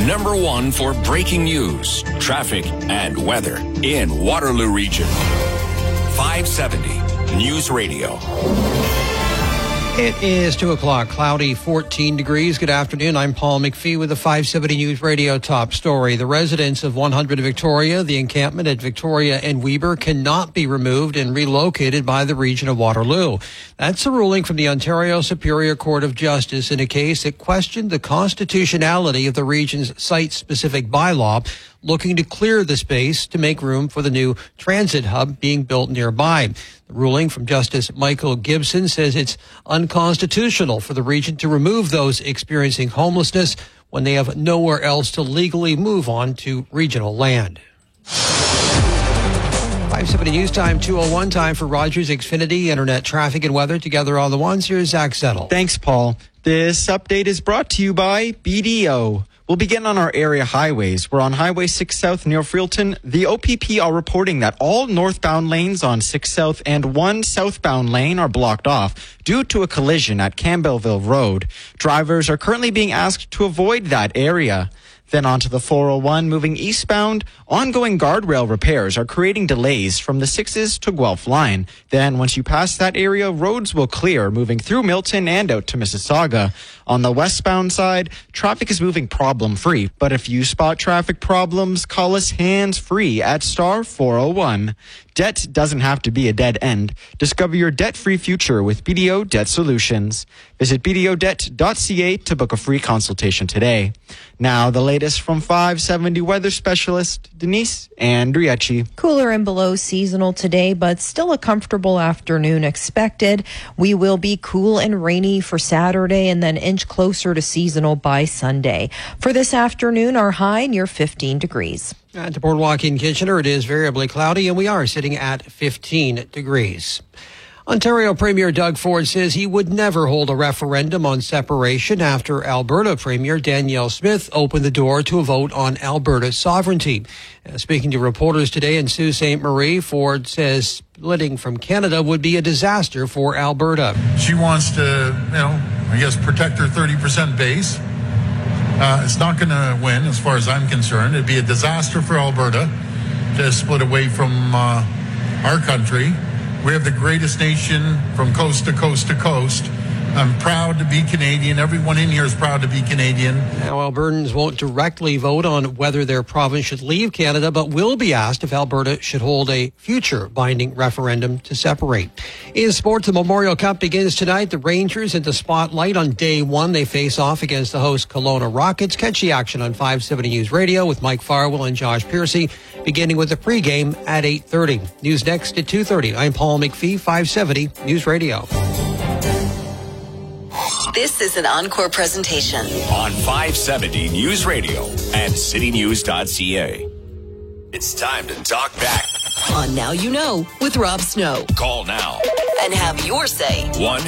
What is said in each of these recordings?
#1 for breaking news, traffic, and weather in Waterloo Region. 570 News Radio. It is 2 o'clock, cloudy, 14 degrees. Good afternoon. I'm Paul McPhee with the 570 News Radio top story. The residents of 100 Victoria, the encampment at Victoria and Weber, cannot be removed and relocated by the region of Waterloo. That's a ruling from the Ontario Superior Court of Justice in a case that questioned the constitutionality of the region's site-specific bylaw, looking to clear the space to make room for the new transit hub being built nearby. The ruling from Justice Michael Gibson says it's unconstitutional for the region to remove those experiencing homelessness when they have nowhere else to legally move on to regional land. 570 News Time, 2:01, time for Rogers Xfinity Internet traffic and weather. Together on the ones, here's Zach Settle. Thanks, Paul. This update is brought to you by BDO. We'll begin on our area highways. We're on Highway 6 South near Freelton. The OPP are reporting that all northbound lanes on 6 South and 1 southbound lane are blocked off due to a collision at Campbellville Road. Drivers are currently being asked to avoid that area. Then onto the 401 moving eastbound. Ongoing guardrail repairs are creating delays from the 6s to Guelph line. Then once you pass that area, roads will clear moving through Milton and out to Mississauga. On the westbound side, traffic is moving problem-free. But if you spot traffic problems, call us hands-free at star 401. Debt doesn't have to be a dead end. Discover your debt-free future with BDO Debt Solutions. Visit bdodebt.ca to book a free consultation today. Now, the latest from 570 weather specialist Denise Andriachi. Cooler and below seasonal today, but still a comfortable afternoon expected. We will be cool and rainy for Saturday and then inch closer to seasonal by Sunday. For this afternoon, our high near 15 degrees. At the Boardwalk in Kitchener, it is variably cloudy, and we are sitting at 15 degrees. Ontario Premier Doug Ford says he would never hold a referendum on separation after Alberta Premier Danielle Smith opened the door to a vote on Alberta's sovereignty. Speaking to reporters today in Sault Ste. Marie, Ford says splitting from Canada would be a disaster for Alberta. She wants to, protect her 30% base. It's not going to win, as far as I'm concerned. It'd be a disaster for Alberta to split away from our country. We have the greatest nation from coast to coast to coast. I'm proud to be Canadian. Everyone in here is proud to be Canadian. Now, Albertans won't directly vote on whether their province should leave Canada, but will be asked if Alberta should hold a future binding referendum to separate. In sports, the Memorial Cup begins tonight. The Rangers in the spotlight on day one. They face off against the host Kelowna Rockets. Catch the action on 570 News Radio with Mike Farwell and Josh Piercy, beginning with the pregame at 8:30. News next at 2:30. I'm Paul McPhee, 570 News Radio. This is an encore presentation on 570 News Radio and citynews.ca. It's time to talk back on Now You Know with Rob Snow. Call now and have your say.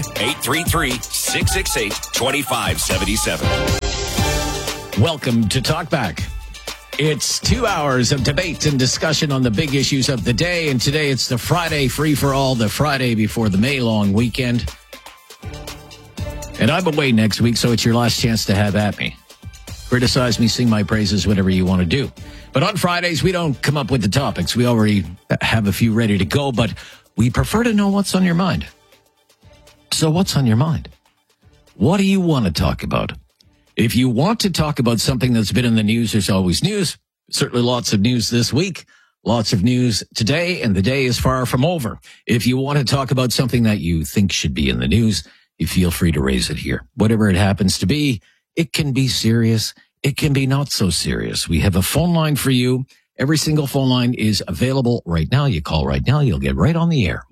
1-833-668-2577. Welcome to Talk Back. It's 2 hours of debate and discussion on the big issues of the day. And today it's the Friday free-for-all, the Friday before the May long weekend. And I'm away next week, so it's your last chance to have at me. Criticize me, sing my praises, whatever you want to do. But on Fridays, we don't come up with the topics. We already have a few ready to go, but we prefer to know what's on your mind. So what's on your mind? What do you want to talk about? If you want to talk about something that's been in the news, there's always news. Certainly lots of news this week. Lots of news today, and the day is far from over. If you want to talk about something that you think should be in the news, you feel free to raise it here. Whatever it happens to be, it can be serious. It can be not so serious. We have a phone line for you. Every single phone line is available right now. You call right now. You'll get right on the air.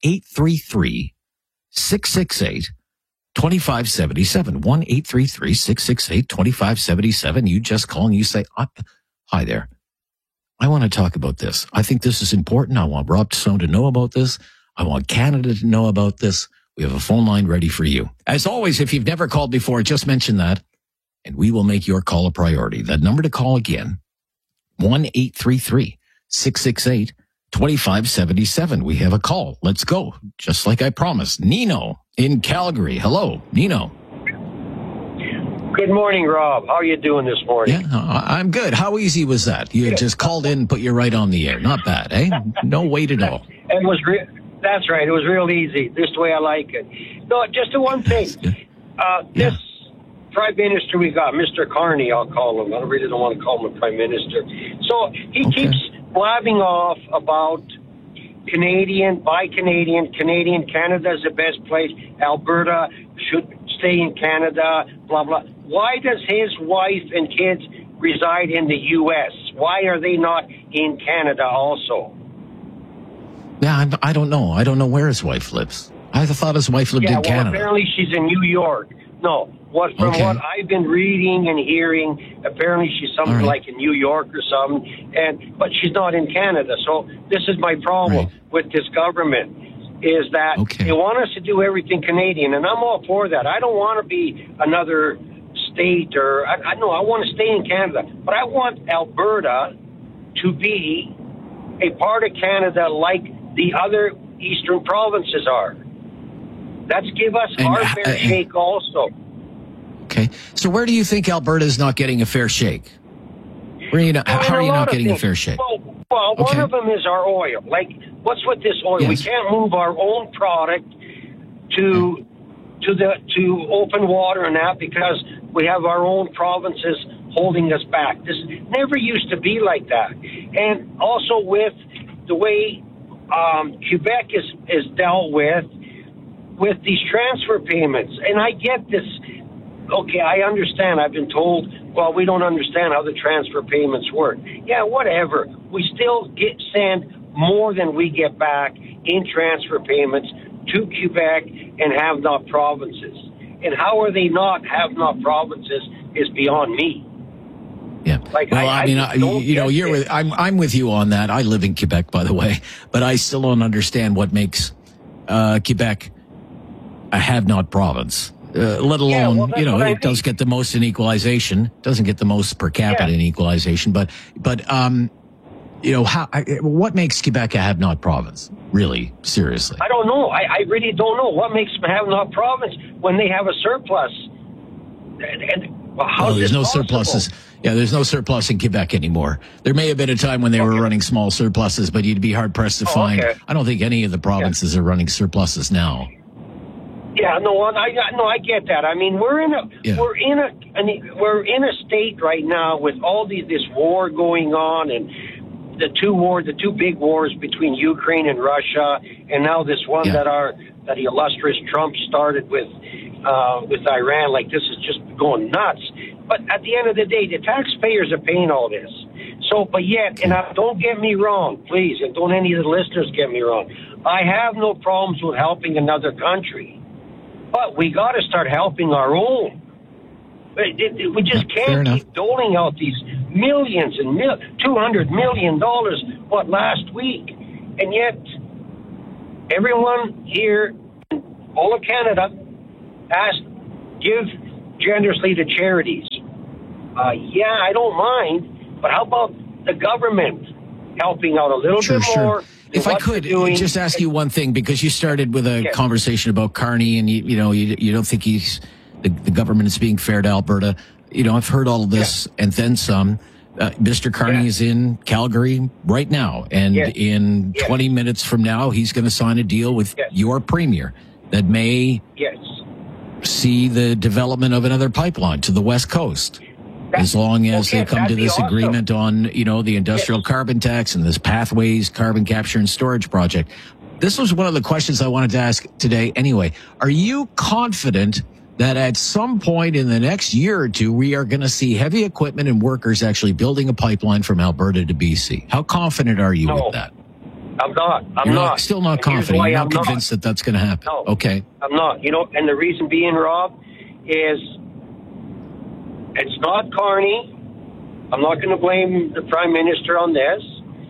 1-833-668-2577. 1-833-668-2577. You just call and you say, hi there. I want to talk about this. I think this is important. I want Rob Snow to know about this. I want Canada to know about this. We have a phone line ready for you. As always, if you've never called before, just mention that, and we will make your call a priority. That number to call again, 1-833-668-2577. We have a call. Let's go. Just like I promised. Nino in Calgary. Hello, Nino. Good morning, Rob. How are you doing this morning? Yeah, I'm good. How easy was that? You just called in and put you right on the air. Not bad, eh? No wait at all. That's right. It was real easy. This the way I like it. No, just the one thing. This Prime Minister we got, Mr. Carney, I'll call him. I really don't want to call him a Prime Minister. So he keeps blabbing off about Canadian, Canada's the best place. Alberta should stay in Canada, blah, blah. Why does his wife and kids reside in the U.S.? Why are they not in Canada also? Yeah, I don't know. I don't know where his wife lives. I thought his wife lived in Canada. Apparently she's in New York. No, what I've been reading and hearing, apparently she's something like in New York or something, but she's not in Canada. So this is my problem with this government, is that they want us to do everything Canadian, and I'm all for that. I don't want to be another state, or I want to stay in Canada, but I want Alberta to be a part of Canada like the other eastern provinces are. Let's give us our fair shake also. Okay. So where do you think Alberta is not getting a fair shake? How are you not getting a fair shake? Well, one of them is our oil. Like, what's with this oil? Yes. We can't move our own product to open water and that because we have our own provinces holding us back. This never used to be like that. And also with the way Quebec is dealt with these transfer payments. And I get this. Okay, I understand. I've been told, well, we don't understand how the transfer payments work. Yeah, whatever. We still send more than we get back in transfer payments to Quebec and have-not provinces. And how are they not have-not provinces is beyond me. Yeah. I'm with you on that. I live in Quebec, by the way, but I still don't understand what makes Quebec a have-not province. Let alone, it does get the most in equalization. Doesn't get the most per capita in equalization, but what makes Quebec a have-not province? Really, seriously, I don't know. I really don't know what makes them have-not province when they have a surplus. There's no surpluses. Yeah, there's no surplus in Quebec anymore. There may have been a time when they were running small surpluses, but you'd be hard pressed to find. Okay. I don't think any of the provinces are running surpluses now. Yeah, I get that. I mean, we're in a state right now with all this war going on, and the two big wars between Ukraine and Russia, and now this one that the illustrious Trump started with Iran. Like, this is just going nuts. But at the end of the day, the taxpayers are paying all this. So, but yet, and don't get me wrong, please, and don't any of the listeners get me wrong. I have no problems with helping another country. But we got to start helping our own. We just can't keep doling out these millions and $200 million, last week. And yet, everyone here, all of Canada, give generously to charities. I don't mind, but how about the government helping out a little bit more? If I could just ask you one thing, because you started with a conversation about Carney, and you don't think the government is being fair to Alberta. I've heard all of this and then some. Mr. Carney is in Calgary right now, and in 20 minutes from now, he's going to sign a deal with your premier that may see the development of another pipeline to the West Coast. As long as they come to this agreement on, the industrial carbon tax and this Pathways carbon capture and storage project. This was one of the questions I wanted to ask today anyway. Are you confident that at some point in the next year or two, we are going to see heavy equipment and workers actually building a pipeline from Alberta to BC? How confident are you with that? I'm not. I'm not. Still not confident. You're not convinced that that's going to happen. No, okay. I'm not. And the reason being, Rob, is it's not Carney. I'm not going to blame the Prime Minister on this.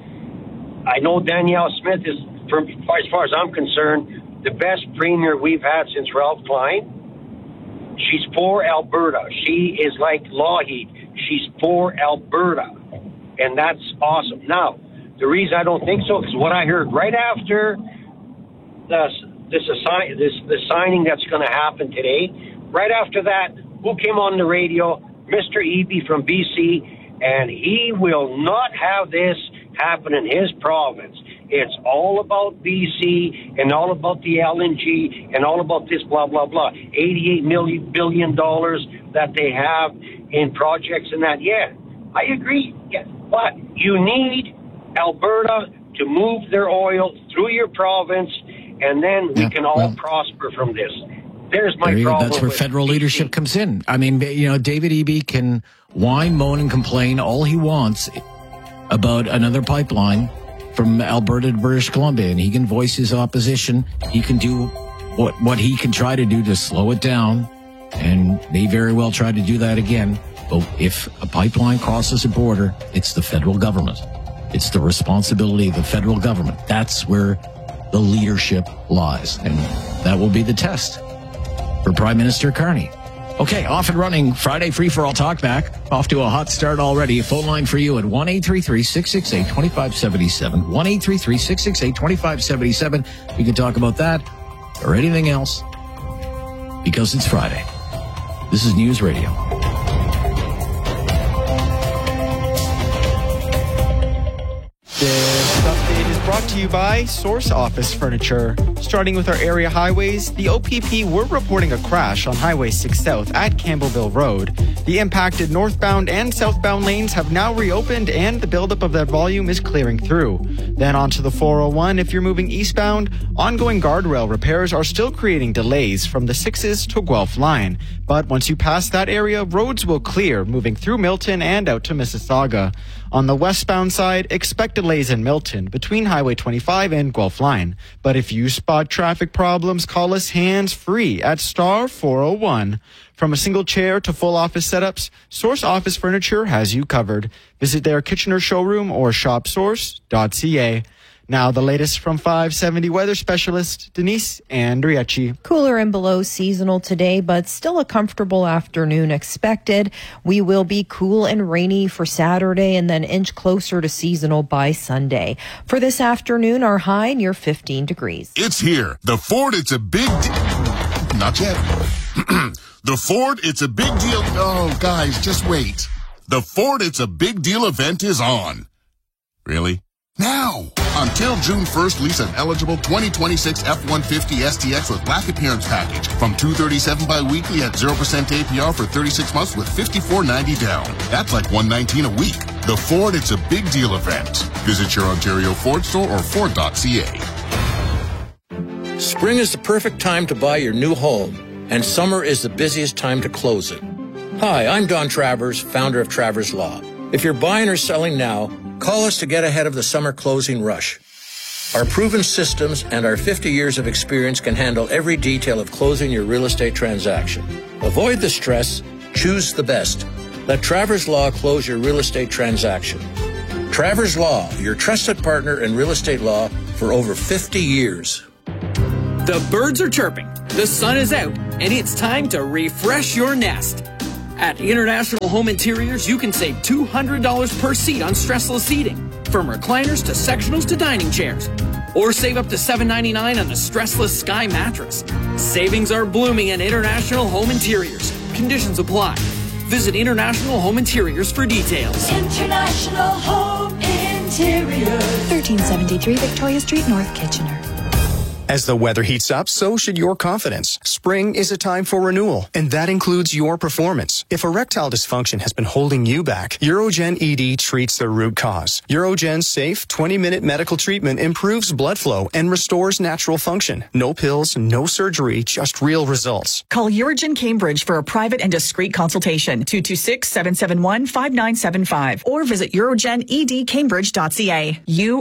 I know Danielle Smith is, as far as I'm concerned, the best premier we've had since Ralph Klein. She's for Alberta. She is like Lougheed. She's for Alberta. And that's awesome. Now, the reason I don't think so is what I heard right after the signing that's going to happen today. Right after that, who came on the radio? Mr. Eby from BC, and he will not have this happen in his province. It's all about BC and all about the LNG and all about this blah, blah, blah. $88 billion that they have in projects and that. Yeah, I agree. Yeah. But you need Alberta to move their oil through your province, and then we can all prosper from this. There's my problem. That's where federal leadership comes in. I mean, David Eby can whine, moan, and complain all he wants about another pipeline from Alberta to British Columbia, and he can voice his opposition. He can do what he can try to do to slow it down, and may very well try to do that again. But if a pipeline crosses a border, it's the federal government. It's the responsibility of the federal government. That's where the leadership lies, and that will be the test for Prime Minister Carney. Okay, off and running. Friday free-for-all talkback. Off to a hot start already. A phone line for you at 1-833-668-2577. 1-833-668-2577. We can talk about that or anything else because it's Friday. This is News Radio. This update is brought to you by Source Office Furniture. Starting with our area highways, the OPP were reporting a crash on Highway 6 South at Campbellville Road. The impacted northbound and southbound lanes have now reopened and the buildup of that volume is clearing through. Then onto the 401 if you're moving eastbound. Ongoing guardrail repairs are still creating delays from the 6s to Guelph line. But once you pass that area, roads will clear, moving through Milton and out to Mississauga. On the westbound side, expect delays in Milton between Highway 25 and Guelph line. But if you spot traffic problems, call us hands-free at star 401. From a single chair to full office setups, Source Office Furniture has you covered. Visit their Kitchener showroom or shopsource.ca. Now the latest from 570 weather specialist Denise Andriecci. Cooler and below seasonal today, but still a comfortable afternoon expected. We will be cool and rainy for Saturday and then inch closer to seasonal by Sunday. For this afternoon, our high near 15 degrees. It's here. The Ford, it's a big Not yet. The Ford, it's a big deal. Oh, guys, just wait. The Ford, it's a big deal event is on. Really? Now! Until June 1st, lease an eligible 2026 F-150 STX with black appearance package from $237 bi-weekly at 0% APR for 36 months with $54.90 down. That's like $119 a week. The Ford, it's a big deal event. Visit your Ontario Ford store or Ford.ca. Spring is the perfect time to buy your new home, and summer is the busiest time to close it. Hi, I'm Don Travers, founder of Travers Law. If you're buying or selling now, call us to get ahead of the summer closing rush. Our proven systems and our 50 years of experience can handle every detail of closing your real estate transaction. Avoid the stress, choose the best. Let Travers Law close your real estate transaction. Travers Law, your trusted partner in real estate law for over 50 years. The birds are chirping, the sun is out, and it's time to refresh your nest. At International Home Interiors, you can save $200 per seat on stressless seating, from recliners to sectionals to dining chairs. Or save up to $7.99 on the stressless Sky mattress. Savings are blooming at International Home Interiors. Conditions apply. Visit International Home Interiors for details. International Home Interiors. 1373 Victoria Street, North Kitchener. As the weather heats up, so should your confidence. Spring is a time for renewal, and that includes your performance. If erectile dysfunction has been holding you back, Urogen ED treats the root cause. Urogen's safe 20-minute medical treatment improves blood flow and restores natural function. No pills, no surgery, just real results. Call Urogen Cambridge for a private and discreet consultation, 226-771-5975, or visit urogenedcambridge.ca,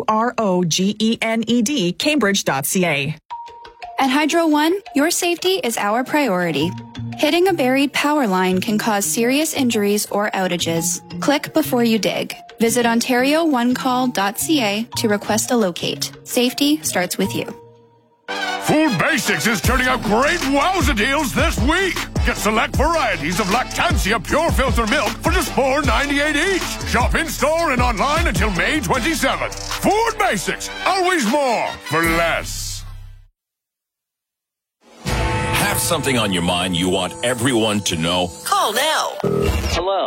UROGENED Cambridge.ca. At Hydro One, your safety is our priority. Hitting a buried power line can cause serious injuries or outages. Click before you dig. Visit OntarioOneCall.ca to request a locate. Safety starts with you. Food Basics is turning out great wowza deals this week. Get select varieties of Lactancia Pure Filter Milk for just $4.98 each. Shop in-store and online until May 27th. Food Basics, always more for less. Have something on your mind you want everyone to know? Call now. Hello.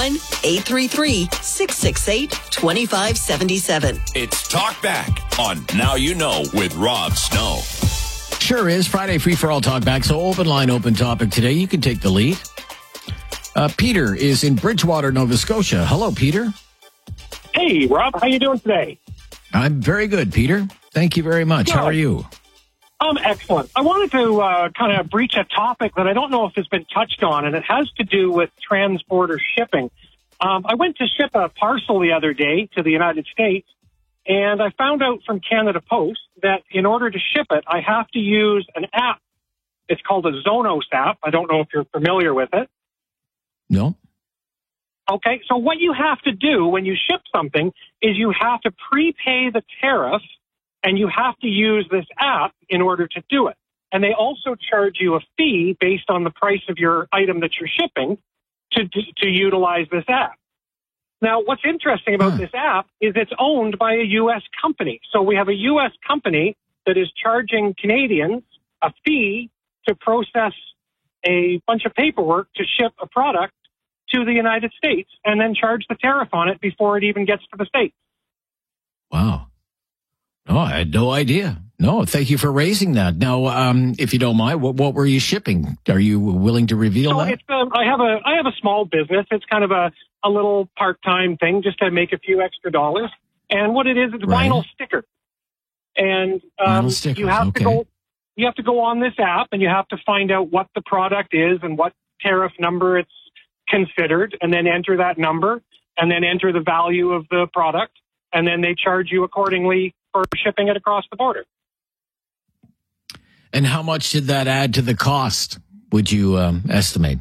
1-833-668-2577. It's Talk Back on Now You Know with Rob Snow. Sure is. Friday free-for-all talk back. So open line, open topic today. You can take the lead. Peter is in Bridgewater, Nova Scotia. Hello, Peter. Hey, Rob. How you doing today? I'm very good, Peter. Thank you very much. How are you? I'm excellent. I wanted to kind of breach a topic that I don't know if has been touched on, and it has to do with transborder shipping. I went to ship a parcel the other day to the United States, and I found out from Canada Post that in order to ship it, I have to use an app. It's called a Zonos app. I don't know if you're familiar with it. No. Okay, so what you have to do when you ship something is you have to prepay the tariff, and you have to use this app in order to do it. And they also charge you a fee based on the price of your item that you're shipping to utilize this app. Now, what's interesting about this app is it's owned by a U.S. company. So we have a U.S. company that is charging Canadians a fee to process a bunch of paperwork to ship a product to the United States and then charge the tariff on it before it even gets to the States. Wow. No, I had no idea. No, thank you for raising that. Now, if you don't mind, what were you shipping? Are you willing to reveal that? It's, I have a small business. It's kind of a little part-time thing just to make a few extra dollars. And what it is, it's vinyl stickers. And vinyl stickers, you have to go on this app and you have to find out what the product is and what tariff number it's considered, and then enter that number, and then enter the value of the product, and then they charge you accordingly for shipping it across the border. And how much did that add to the cost, would you estimate?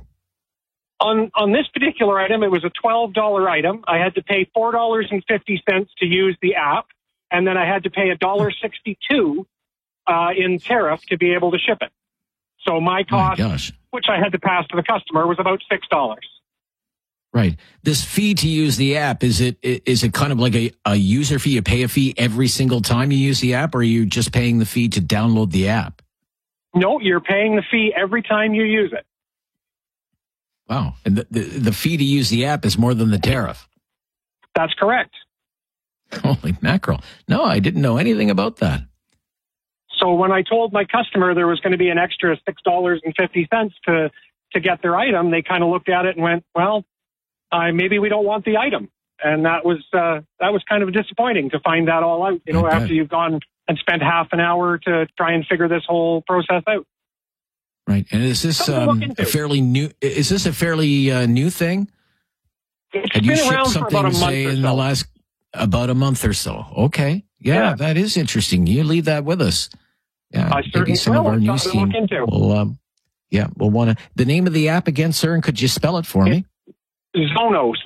On this particular item, it was a $12 item. I had to pay $4.50 to use the app, and then I had to pay $1.62 in tariff to be able to ship it. So my cost, which I had to pass to the customer, was about $6. Right. This fee to use the app, is it kind of like a user fee? You pay a fee every single time you use the app, or are you just paying the fee to download the app? No, you're paying the fee every time you use it. Wow. And the fee to use the app is more than the tariff. That's correct. Holy mackerel. No, I didn't know anything about that. So when I told my customer there was going to be an extra $6.50 to get their item, they kind of looked at it and went, well, maybe we don't want the item. And that was kind of disappointing to find that all out, after you've gone and spent half an hour to try and figure this whole process out. Right. And is this a fairly new thing? Had you shipped something, say, in the last about a month or so? Okay. Yeah, that is interesting. You leave that with us. Yeah, maybe some of our news team will want to. The name of the app again, sir, and could you spell it for me? Zonos,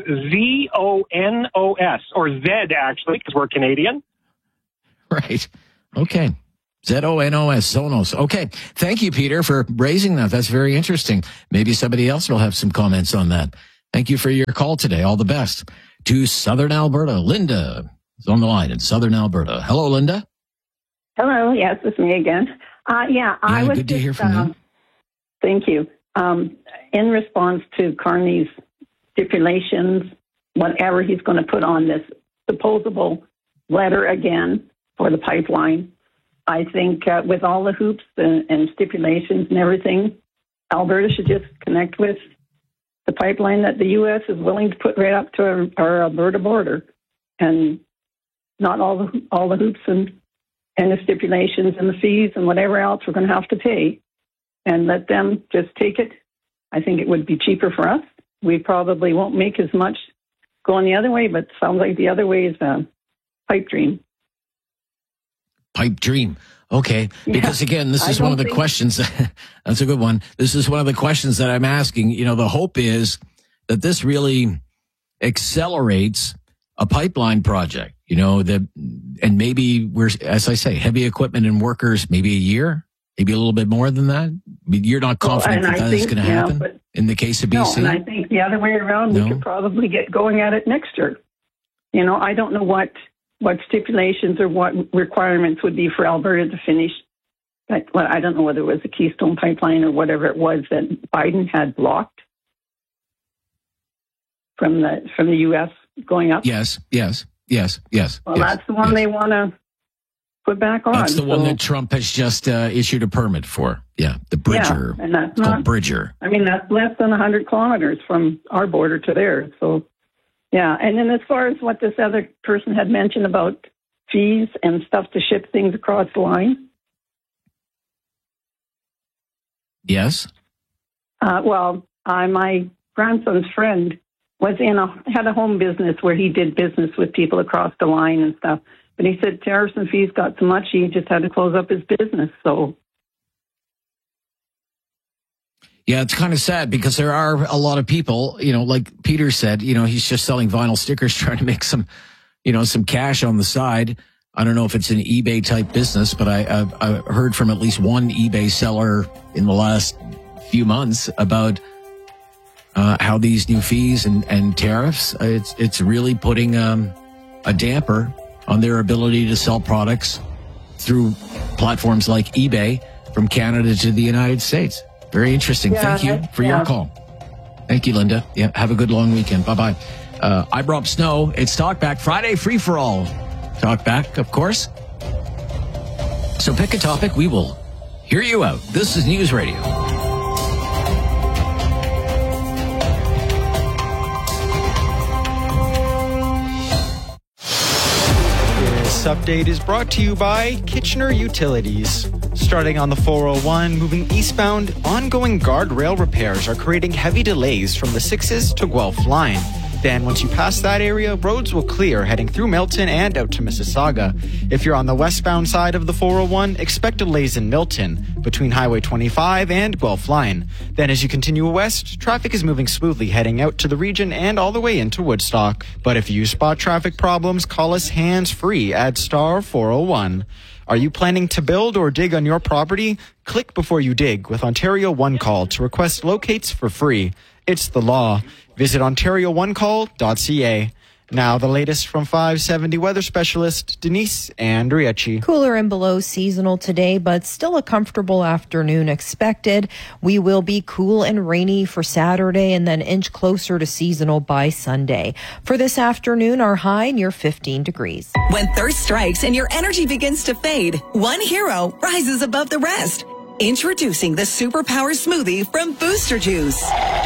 Z-O-N-O-S, or Z actually, because we're Canadian. Right. Okay. Z-O-N-O-S, Zonos. Okay. Thank you, Peter, for raising that. That's very interesting. Maybe somebody else will have some comments on that. Thank you for your call today. All the best to Southern Alberta. Linda is on the line in Southern Alberta. Hello, Linda. Hello. Yes, it's me again. I was good to hear from you. Thank you. In response to Carney's stipulations, whatever he's going to put on this supposable letter again for the pipeline, I think with all the hoops and stipulations and everything, Alberta should just connect with the pipeline that the U.S. is willing to put right up to our Alberta border, and not all the hoops and the stipulations and the fees and whatever else we're going to have to pay, and let them just take it. I think it would be cheaper for us. We probably won't make as much going the other way, but it sounds like the other way is a pipe dream. Pipe dream. Okay. Because again, this is one of the questions. That's a good one. This is one of the questions that I'm asking. The hope is that this really accelerates a pipeline project, and maybe we're, as I say, heavy equipment and workers, maybe a year, maybe a little bit more than that. You're not confident that is going to happen in the case of BC? No, and I think the other way around, we could probably get going at it next year. I don't know what stipulations or what requirements would be for Alberta to finish I don't know whether it was the Keystone Pipeline or whatever it was that Biden had blocked from the U.S. going up. Yes. Well, that's the one they want to put back on. That's the one that Trump has just issued a permit for. Yeah, the Bridger. Yeah, and that's it's called Bridger. I mean, that's less than 100 kilometers from our border to theirs. So, yeah. And then as far as what this other person had mentioned about fees and stuff to ship things across the line. Yes. My grandson's friend had a home business where he did business with people across the line and stuff. But he said tariffs and fees got so much he just had to close up his business. So. Yeah, it's kind of sad because there are a lot of people, like Peter said, he's just selling vinyl stickers, trying to make some cash on the side. I don't know if it's an eBay type business, but I've heard from at least one eBay seller in the last few months about how these new fees and tariffs, it's really putting a damper on their ability to sell products through platforms like eBay from Canada to the United States. Very interesting. Yeah, Thank you for your call. Thank you, Linda. Yeah, have a good long weekend. Bye-bye. I'm Rob Snow. It's Talkback Friday, free for all. Talkback, of course. So pick a topic. We will hear you out. This is News Radio. This update is brought to you by Kitchener Utilities. Starting on the 401, moving eastbound, ongoing guardrail repairs are creating heavy delays from the 6s to Guelph line. Then, once you pass that area, roads will clear heading through Milton and out to Mississauga. If you're on the westbound side of the 401, expect delays in Milton between Highway 25 and Guelph line. Then, as you continue west, traffic is moving smoothly heading out to the region and all the way into Woodstock. But if you spot traffic problems, call us hands-free at star 401. Are you planning to build or dig on your property? Click before you dig with Ontario One Call to request locates for free. It's the law. Visit OntarioOneCall.ca. Now the latest from 570 weather specialist Denise Andriachi. Cooler and below seasonal today, but still a comfortable afternoon expected. We will be cool and rainy for Saturday and then inch closer to seasonal by Sunday. For this afternoon, our high near 15 degrees. When thirst strikes and your energy begins to fade, one hero rises above the rest. Introducing the Superpower Smoothie from Booster Juice.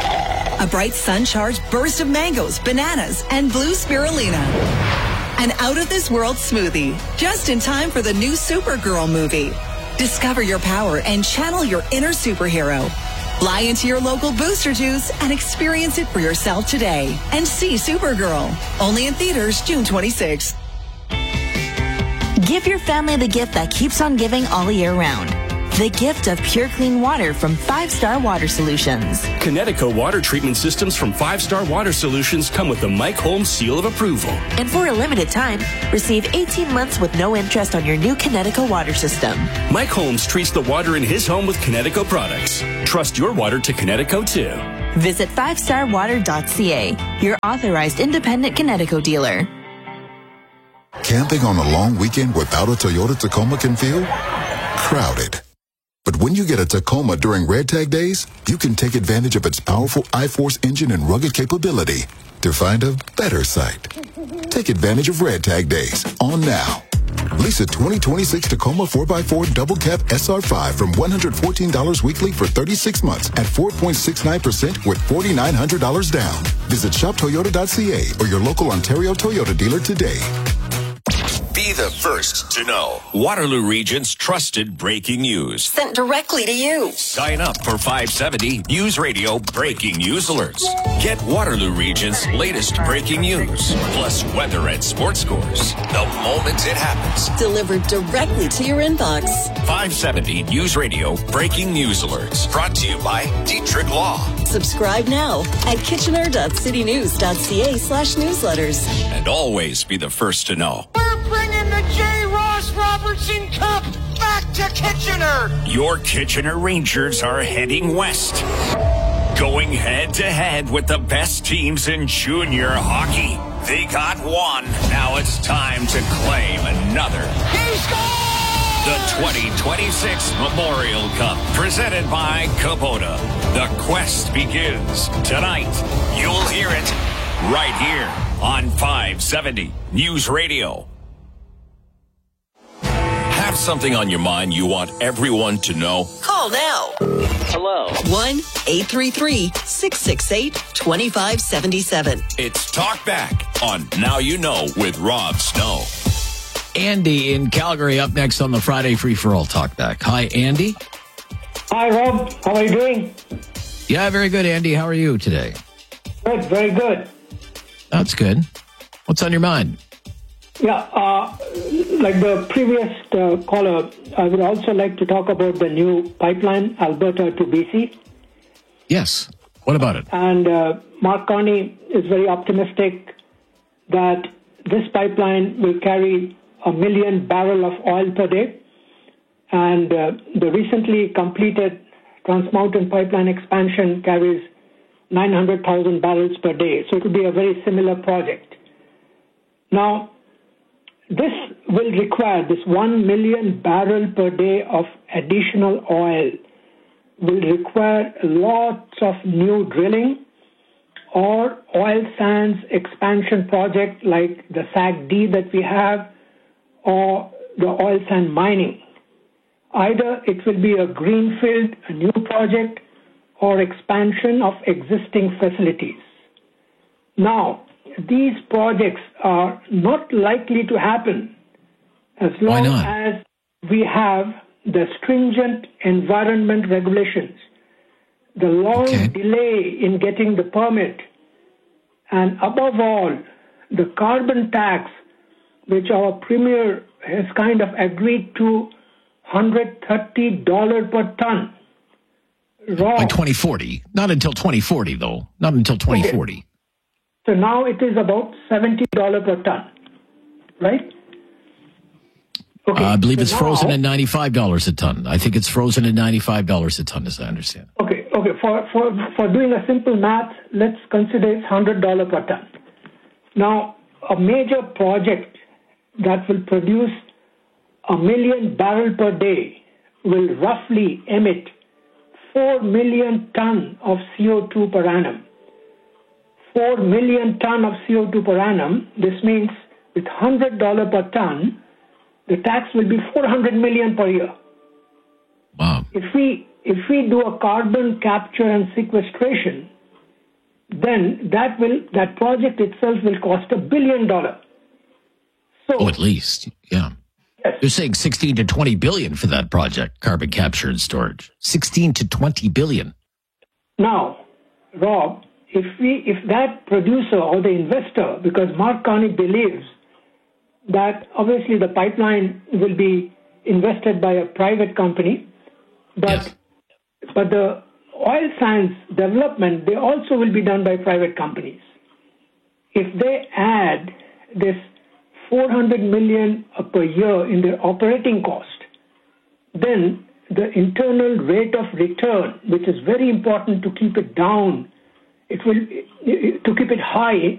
A bright sun-charged burst of mangoes, bananas, and blue spirulina. An out-of-this-world smoothie, just in time for the new Supergirl movie. Discover your power and channel your inner superhero. Fly into your local Booster Juice and experience it for yourself today. And see Supergirl. Only in theaters June 26th. Give your family the gift that keeps on giving all year round. The gift of pure clean water from 5 Star Water Solutions. Kinetico water treatment systems from 5 Star Water Solutions come with the Mike Holmes seal of approval. And for a limited time, receive 18 months with no interest on your new Kinetico water system. Mike Holmes treats the water in his home with Kinetico products. Trust your water to Kinetico too. Visit 5starwater.ca, your authorized independent Kinetico dealer. Camping on a long weekend without a Toyota Tacoma can feel crowded. But when you get a Tacoma during Red Tag Days, you can take advantage of its powerful I-Force engine and rugged capability to find a better site. Take advantage of Red Tag Days on now. Lease a 2026 Tacoma 4x4 Double Cab SR5 from $114 weekly for 36 months at 4.69% with $4,900 down. Visit shoptoyota.ca or your local Ontario Toyota dealer today. Be the first to know. Waterloo Region's trusted breaking news. Sent directly to you. Sign up for 570 News Radio breaking news alerts. Get Waterloo Region's latest breaking news, plus weather and sports scores the moment it happens. Delivered directly to your inbox. 570 News Radio breaking news alerts. Brought to you by Dietrich Law. Subscribe now at kitchener.citynews.ca/newsletters. And always be the first to know. Bringing the J. Ross Robertson Cup back to Kitchener. Your Kitchener Rangers are heading west, going head-to-head with the best teams in junior hockey. They got one. Now it's time to claim another. He scores! The 2026 Memorial Cup, presented by Kubota. The quest begins tonight. You'll hear it right here on 570 News Radio. Have something on your mind you want everyone to know? Call now. Hello. 1-833-668-2577. It's Talk Back on Now You Know with Rob Snow. Andy in Calgary up next on the Friday Free for All Talk Back. Hi, Andy. Hi, Rob. How are you doing? Yeah, very good, Andy. How are you today? Good, very good. That's good. What's on your mind? Yeah, like the previous caller, I would also like to talk about the new pipeline, Alberta to BC. Yes. What about it? And Mark Carney is very optimistic that this pipeline will carry 1 million barrel of oil per day. And the recently completed Trans Mountain Pipeline expansion carries 900,000 barrels per day. So it will be a very similar project. Now, this will require, this 1 million barrel per day of additional oil will require lots of new drilling or oil sands expansion project like the SAGD that we have or the oil sand mining. Either it will be a greenfield, a new project, or expansion of existing facilities. Now, these projects are not likely to happen as long as we have the stringent environment regulations, the long delay in getting the permit, and above all, the carbon tax, which our premier has kind of agreed to $130 per ton. By 2040. Not until 2040, though. Not until 2040. Okay. So now it is about $70 per ton, right? Okay. I believe it's frozen at $95 a ton. I think it's frozen at $95 a ton, as I understand. Okay. For doing a simple math, let's consider it's $100 per ton. Now, a major project that will produce 1 million barrel per day will roughly emit 4 million ton of CO2 per annum. 4 million ton of CO2 per annum. This means with $100 per ton, the tax will be 400 million per year. Wow. If we do a carbon capture and sequestration, then that project itself will cost $1 billion. So, at least, yeah. Yes. They're saying 16 to 20 billion for that project, carbon capture and storage. 16 to 20 billion. Now, Rob, if that producer or the investor, because Mark Carney believes that obviously the pipeline will be invested by a private company, but the oil sands development, they also will be done by private companies. If they add this $400 million per year in their operating cost, then the internal rate of return, which is very important to keep it down, to keep it high